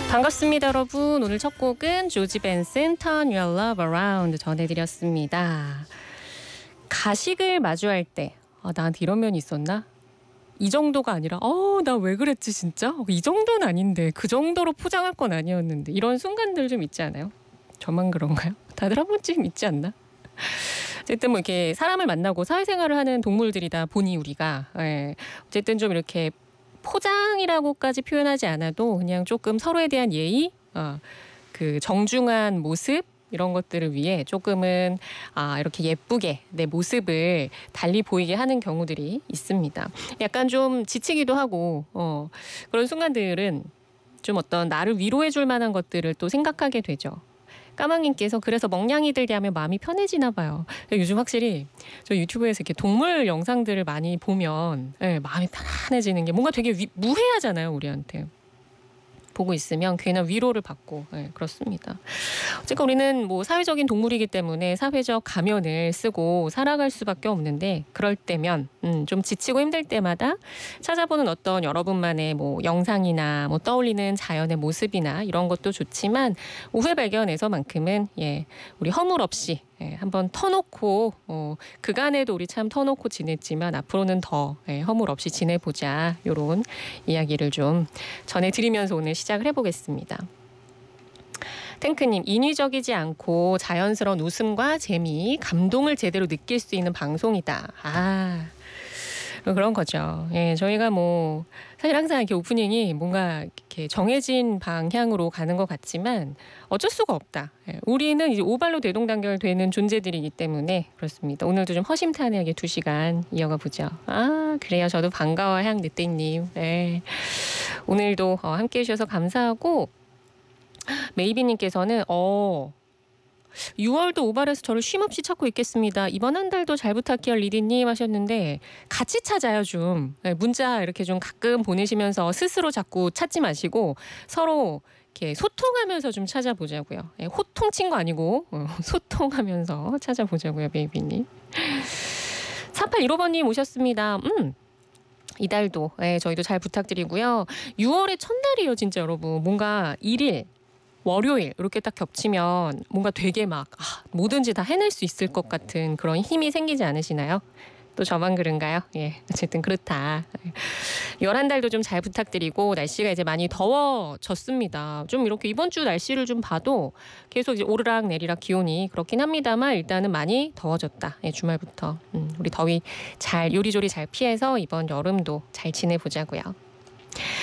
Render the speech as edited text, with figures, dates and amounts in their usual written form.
반갑습니다, 여러분. 오늘 첫 곡은 조지 벤슨 Turn Your Love Around 전해드렸습니다. 가식을 마주할 때 나한테 이런 면이 있었나? 이 정도가 아니라 나 왜 그랬지 진짜? 이 정도는 아닌데 그 정도로 포장할 건 아니었는데 이런 순간들 좀 있지 않아요? 저만 그런가요? 다들 한 번쯤 있지 않나? 어쨌든 뭐 이렇게 사람을 만나고 사회생활을 하는 동물들이다 보니 우리가 어쨌든 좀 이렇게 포장이라고까지 표현하지 않아도 그냥 조금 서로에 대한 예의, 그 정중한 모습 이런 것들을 위해 조금은 이렇게 예쁘게 내 모습을 달리 보이게 하는 경우들이 있습니다. 약간 좀 지치기도 하고 그런 순간들은 좀 어떤 나를 위로해 줄 만한 것들을 또 생각하게 되죠. 까망님께서 그래서 멍냥이들게 하면 마음이 편해지나 봐요. 요즘 확실히 저 유튜브에서 이렇게 동물 영상들을 많이 보면 마음이 편안해지는 게 뭔가 되게 무해하잖아요, 우리한테. 보고 있으면 괜한 위로를 받고 그렇습니다. 어쨌든 우리는 뭐 사회적인 동물이기 때문에 사회적 가면을 쓰고 살아갈 수밖에 없는데 그럴 때면 좀 지치고 힘들 때마다 찾아보는 어떤 여러분만의 뭐 영상이나 뭐 떠올리는 자연의 모습이나 이런 것도 좋지만 오후의 발견에서만큼은 우리 허물 없이 한번 터놓고 그간에도 우리 참 터놓고 지냈지만 앞으로는 더 허물 없이 지내보자 이런 이야기를 좀 전해드리면서 오늘 시작을 해보겠습니다. 탱크님, 인위적이지 않고 자연스러운 웃음과 재미, 감동을 제대로 느낄 수 있는 방송이다. 그런 거죠. 저희가 뭐 사실 항상 이렇게 오프닝이 뭔가 이렇게 정해진 방향으로 가는 것 같지만 어쩔 수가 없다. 우리는 이제 오발로 대동단결되는 존재들이기 때문에 그렇습니다. 오늘도 좀 허심탄회하게 2시간 이어가 보죠. 그래요. 저도 반가워요, 향늦땡님. 오늘도 함께해 주셔서 감사하고 메이비님께서는 6월도 오발에서 저를 쉼없이 찾고 있겠습니다. 이번 한 달도 잘 부탁해요, 리디님 하셨는데 같이 찾아요 좀. 문자 이렇게 좀 가끔 보내시면서 스스로 자꾸 찾지 마시고 서로 이렇게 소통하면서 좀 찾아보자고요. 호통 친 거 아니고 소통하면서 찾아보자고요, 메이비님. 3815번님 오셨습니다. 이달도 저희도 잘 부탁드리고요. 6월의 첫날이에요, 진짜 여러분. 뭔가 1일 월요일 이렇게 딱 겹치면 뭔가 되게 막 뭐든지 다 해낼 수 있을 것 같은 그런 힘이 생기지 않으시나요? 또 저만 그런가요? 어쨌든 그렇다. 11달도 좀 잘 부탁드리고 날씨가 이제 많이 더워졌습니다. 좀 이렇게 이번 주 날씨를 좀 봐도 계속 이제 오르락 내리락 기온이 그렇긴 합니다만 일단은 많이 더워졌다. 주말부터 우리 더위 잘 요리조리 잘 피해서 이번 여름도 잘 지내보자고요.